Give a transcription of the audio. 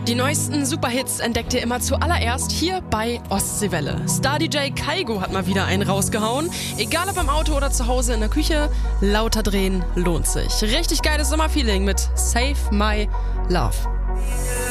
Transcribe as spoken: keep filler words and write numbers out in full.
Die neuesten Superhits entdeckt ihr immer zuallererst hier bei Ostseewelle. Star-D J Kaigo hat mal wieder einen rausgehauen. Egal ob im Auto oder zu Hause in der Küche, lauter drehen lohnt sich. Richtig geiles Sommerfeeling mit Save My Love.